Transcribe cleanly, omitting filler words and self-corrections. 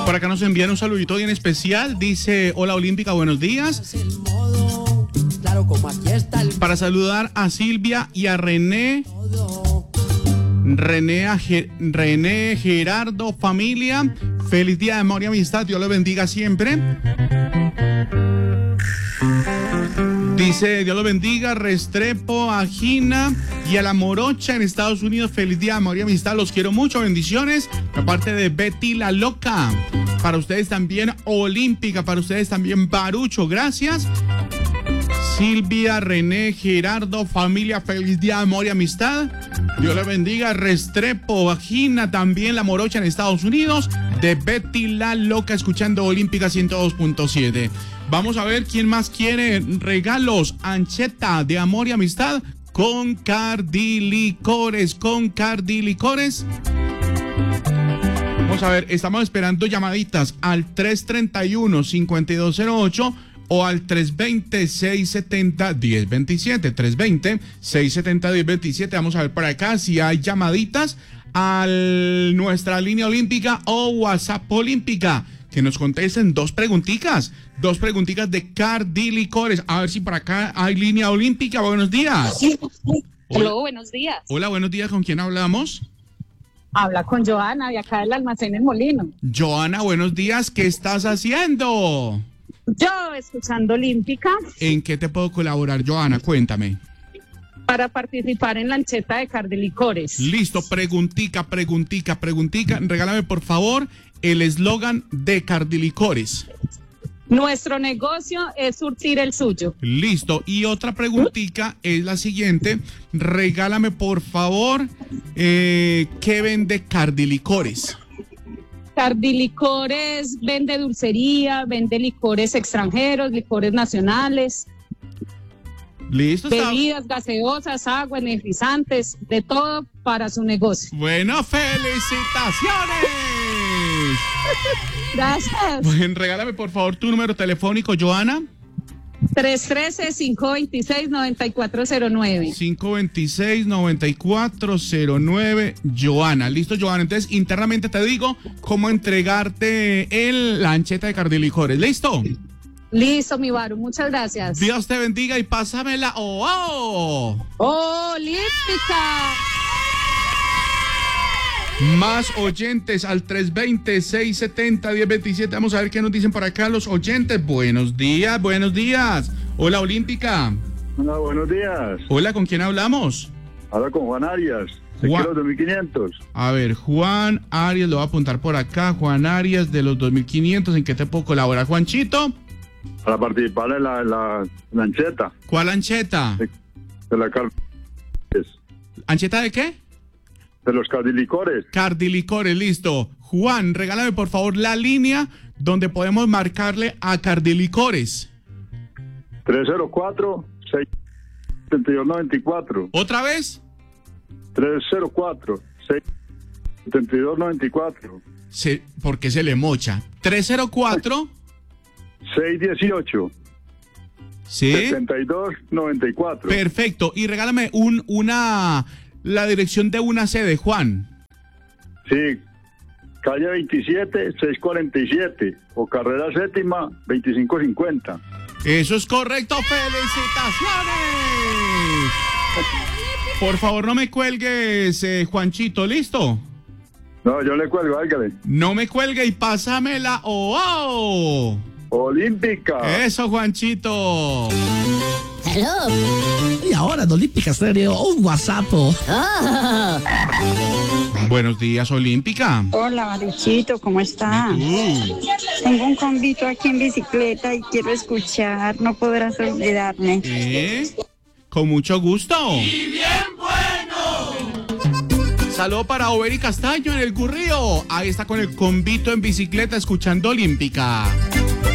Por acá nos envían un saludito bien especial. Dice, hola Olímpica, buenos días. Para saludar a Silvia y a René, Gerardo, familia. Feliz día de amor y amistad. Dios los bendiga siempre. Dice, Dios los bendiga, Restrepo, a Gina y a la Morocha en Estados Unidos. Feliz día de amor y amistad. Los quiero mucho. Bendiciones. Aparte de Betty la Loca. Para ustedes también Olímpica. Para ustedes también Barucho. Gracias. Silvia, René, Gerardo, familia, feliz día de amor y amistad. Dios les bendiga. Restrepo, Gina, también la Morocha en Estados Unidos. De Betty la Loca, escuchando Olímpica 102.7. Vamos a ver quién más quiere regalos. Ancheta de amor y amistad con Cardilicores. Vamos a ver, estamos esperando llamaditas al 331-5208 o al 320-670-1027. 320-670-1027. Vamos a ver por acá si hay llamaditas a nuestra línea olímpica o WhatsApp olímpica. Que nos contesten dos preguntitas de Cardilicores. A ver si por acá hay línea olímpica. Buenos días. Hola, buenos días. Hola, buenos días. ¿Con quién hablamos? Habla con Joana, de acá del almacén El Molino. Joana, buenos días. ¿Qué estás haciendo? Yo, escuchando Olímpica. ¿En qué te puedo colaborar, Joana? Cuéntame. Para participar en la ancheta de Cardilicores. Listo, preguntica. Regálame, por favor, el eslogan de Cardilicores. Nuestro negocio es surtir el suyo. Listo. Y otra preguntita es la siguiente. Regálame, por favor, ¿qué vende Cardilicores? Cardilicores vende dulcería, vende licores extranjeros, licores nacionales. Listo. Bebidas gaseosas, agua, energizantes, de todo para su negocio. Bueno, felicitaciones. Gracias. Bueno, regálame por favor tu número telefónico, Joana. 313-526-9409. 526-9409, Joana. Listo, Joana. Entonces, internamente te digo cómo entregarte la ancheta de Cardilicores. ¿Listo? Listo, mi Baru. Muchas gracias. Dios te bendiga y pásamela. Olímpica. Más oyentes al 320-670-1027. Vamos a ver qué nos dicen por acá los oyentes. Buenos días. Hola, Olímpica. Hola, buenos días. Hola, ¿con quién hablamos? Habla con Juan Arias, de los 2500. A ver, Juan Arias, lo voy a apuntar por acá. Juan Arias de los 2500. ¿En qué te puedo colaborar, Juanchito? Para participar en la ancheta. ¿Cuál ancheta? De la ¿Ancheta de qué? De los Cardilicores. Cardilicores, listo. Juan, regálame por favor la línea donde podemos marcarle a Cardilicores. 304-672-94. ¿Otra vez? 304-672-94. ¿Por qué se le mocha? 304 618. ¿Sí? 72-94. Perfecto. Y regálame la dirección de una sede, Juan. Sí. Calle 27, 647. O carrera séptima, 2550. Eso es correcto. ¡Felicitaciones! Por favor, no me cuelgues, Juanchito. ¿Listo? No, yo le cuelgo, hágale. No me cuelgue y pásamela. Olímpica. Eso, Juanchito. Hello. Y ahora en Olímpica Stereo, un WhatsApp. Buenos días, Olímpica. Hola, Baruchito, ¿cómo está? Tengo un convito aquí en bicicleta y quiero escuchar, no podrás olvidarme. Con mucho gusto. ¡Y bien bueno! Saludo para Overi Castaño en el Currío. Ahí está con el convito en bicicleta escuchando Olímpica.